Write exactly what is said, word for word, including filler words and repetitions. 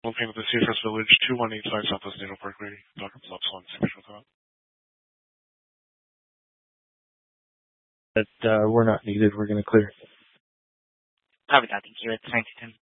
One payment to Seafrest Village, two one eight five Southwest Naval Parkway, Doctor Flops one, Seafrest with that. But uh, we're not needed. We're going to clear. Copy that. Thank you. It's nineteen ten.